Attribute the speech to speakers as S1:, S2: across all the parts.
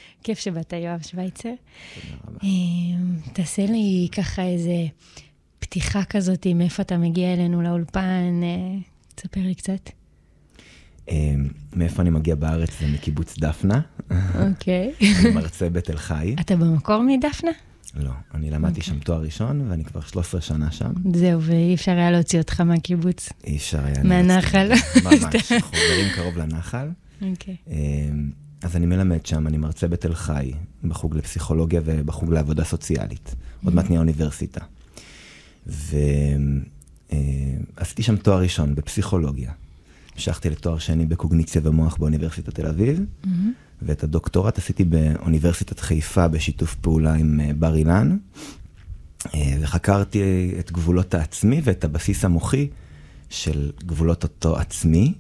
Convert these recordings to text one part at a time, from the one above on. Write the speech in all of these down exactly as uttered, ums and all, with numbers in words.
S1: כיף שבאת, יואב שוויצר. תעשה לי ככה איזה פתיחה כזאת, מאיפה אתה מגיע אלינו לאולפן, תספר לי קצת.
S2: מאיפה אני מגיע בארץ, זה מקיבוץ דפנה.
S1: אוקיי.
S2: אני מרצה בתל חי.
S1: אתה במקור מדפנה?
S2: לא, אני למדתי שם תואר ראשון, ואני כבר שלוש עשרה שנה שם.
S1: זהו, ואי אפשר היה להוציא אותך מהקיבוץ.
S2: אי אפשר היה.
S1: מהנחל.
S2: ממש, אנחנו גרים קרוב לנחל.
S1: אוקיי.
S2: אז אני מלמד שם, אני מרצה בתל חי, בחוג לפסיכולוגיה ובחוג לעבודה סוציאלית. עוד מעט נהיה אוניברסיטה. ועשיתי שם תואר ראשון בפסיכולוגיה. המשכתי לתואר שני בקוגניציה ומוח באוניברסיטת תל אביב, ואת הדוקטורט עשיתי באוניברסיטת חיפה בשיתוף פעולה עם בר אילן, וחקרתי את גבולות העצמי ואת הבסיס המוחי של גבולות אותו עצמי,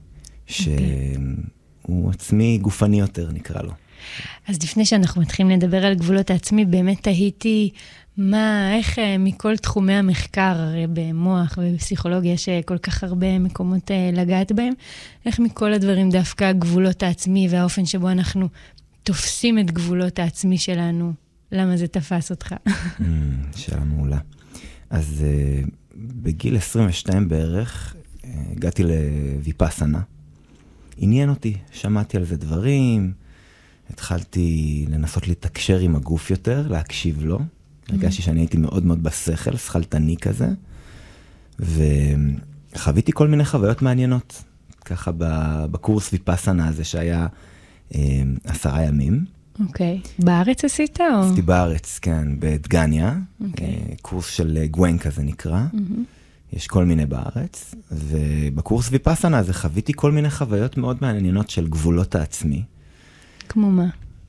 S2: שהוא עצמי גופני יותר, נקרא לו.
S1: אז לפני שאנחנו מתחילים לדבר על גבולות העצמי, באמת תהיתי מה, איך מכל תחומי המחקר, הרי במוח ובפסיכולוגיה שכל כך הרבה מקומות לגעת בהם, איך מכל הדברים דווקא גבולות העצמי והאופן שבו אנחנו תופסים את גבולות העצמי שלנו, למה זה תפס אותך?
S2: שאלה מעולה. אז בגיל עשרים ושתיים בערך הגעתי לויפאסנה. עניין אותי, שמעתי על זה דברים, התחלתי לנסות להתקשר עם הגוף יותר, להקשיב לו. הרגשתי שאני הייתי מאוד מאוד בשכל, שכלתני כזה, וחוויתי כל מיני חוויות מעניינות, ככה בקורס ויפאסנה הזה שהיה עשרה ימים.
S1: אוקיי. בארץ עשית או?
S2: עשיתי בארץ, כן, בדגניה, קורס של גוון כזה נקרא. יש כל מיני בארץ, ובקורס ויפאסנה הזה חוויתי כל מיני חוויות מאוד מעניינות של גבולות העצמי.
S1: כמו מה?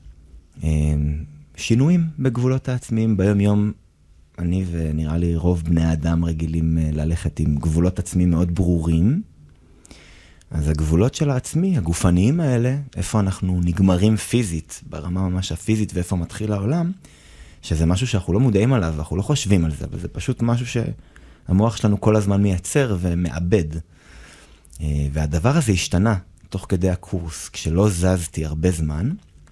S2: שינויים בגבולות העצמיים. ביום יום אני ונראה לי רוב בני האדם רגילים ללכת עם גבולות עצמיים מאוד ברורים. אז הגבולות של העצמי, הגופניים האלה, איפה אנחנו נגמרים פיזית, ברמה ממש הפיזית ואיפה מתחיל העולם, שזה משהו שאנחנו לא מודעים עליו, אנחנו לא חושבים על זה, אבל זה פשוט משהו שהמוח שלנו כל הזמן מייצר ומאבד. והדבר הזה השתנה תוך כדי הקורס, כשלא זזתי הרבה זמן.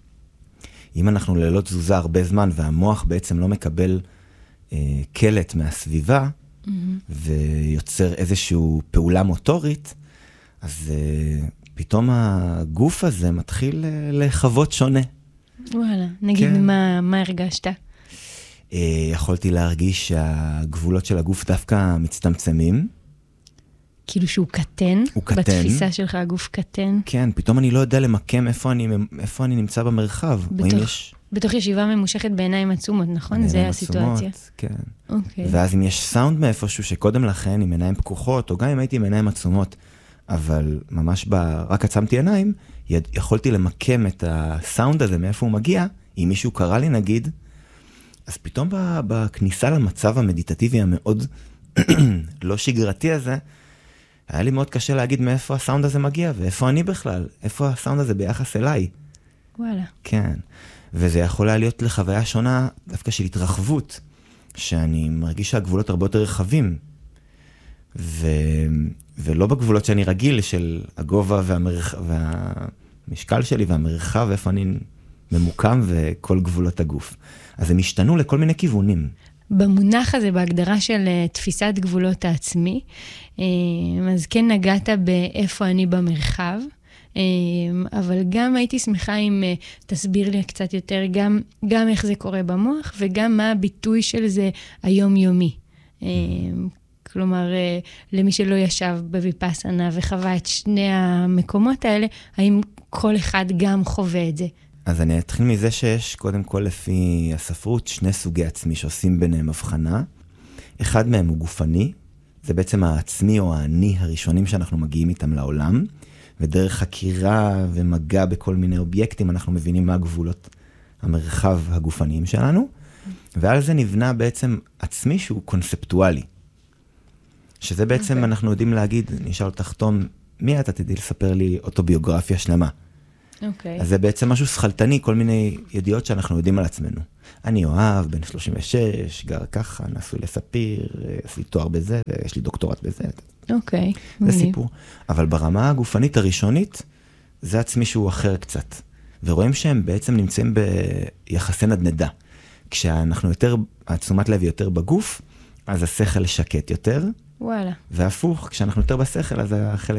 S2: אם אנחנו ללא תזוזה הרבה זמן, והמוח בעצם לא מקבל אה, קלט מהסביבה, mm-hmm. ויוצר איזושהי פעולה מוטורית, אז אה, פתאום הגוף הזה מתחיל אה, לחוות שונה.
S1: וואלה, נגיד כן. מה, מה הרגשת?
S2: אה, יכולתי להרגיש שהגבולות של הגוף דווקא מצטמצמים.
S1: כאילו שהוא קטן?
S2: הוא קטן.
S1: בתפיסה שלך הגוף קטן?
S2: כן, פתאום אני לא יודע למקם איפה אני, איפה אני נמצא במרחב.
S1: בתוך, יש... בתוך ישיבה ממושכת בעיניים עצומות, נכון? זה הסיטואציה.
S2: כן.
S1: אוקיי.
S2: ואז אם יש סאונד מאיפשהו שקודם לכן עם עיניים פקוחות, או גם אם הייתי עם עיניים עצומות, אבל ממש ב... רק עצמתי עיניים, יכולתי למקם את הסאונד הזה מאיפה הוא מגיע, אם מישהו קרא לי נגיד, אז פתאום בכניסה למצב המדיטטיבי המאוד לא שגרתי הזה, היה לי מאוד קשה להגיד מאיפה הסאונד הזה מגיע, ואיפה אני בכלל, איפה הסאונד הזה ביחס אליי.
S1: וואלה.
S2: כן, וזה יכול להיות לחוויה שונה, דווקא של התרחבות, שאני מרגיש שהגבולות הרבה יותר רחבים, ו... ולא בגבולות שאני רגיל, של הגובה והמרח... והמשקל שלי והמרחב, איפה אני ממוקם וכל גבולות הגוף. אז הם השתנו לכל מיני כיוונים.
S1: במונח הזה, בהגדרה של תפיסת גבולות העצמי, אז כן נגעת באיפה אני במרחב, אבל גם הייתי שמחה אם תסביר לי קצת יותר, גם, גם איך זה קורה במוח, וגם מה הביטוי של זה היומיומי. כלומר, למי שלא ישב בויפאסנה וחווה את שני המקומות האלה, האם כל אחד גם חווה את זה?
S2: אז אני אתחיל מזה שיש קודם כל לפי הספרות שני סוגי עצמי שעושים ביניהם הבחנה. אחד מהם הוא גופני, זה בעצם העצמי או האני הראשונים שאנחנו מגיעים איתם לעולם, ודרך חקירה ומגע בכל מיני אובייקטים אנחנו מבינים מה הגבולות המרחב הגופניים שלנו, ועל זה נבנה בעצם עצמי שהוא קונספטואלי. שזה בעצם okay. אנחנו יודעים להגיד, נשאל אותך תום, מי אתה תדעי לספר לי אוטוביוגרפיה שלמה?
S1: אוקיי.
S2: אז זה בעצם משהו שכלתני, כל מיני ידיעות שאנחנו יודעים על עצמנו. אני אוהב, בן שלושים ושש, גר ככה, נשוי לספיר, עשיתי תואר בזה, ויש לי דוקטורט בזה.
S1: אוקיי.
S2: זה סיפור. אבל ברמה הגופנית הראשונית, זה עצמי שהוא אחר קצת. ורואים שהם בעצם נמצאים ביחסי נדנדה. כשאנחנו יותר, התשומת לב יותר בגוף, אז השכל שקט יותר.
S1: וואלה.
S2: והפוך, כשאנחנו יותר בשכל, אז החלק